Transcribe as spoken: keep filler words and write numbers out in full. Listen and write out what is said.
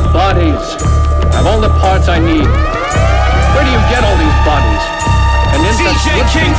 bodies. I have all the parts I need. Where do you get all these bodies? And in such good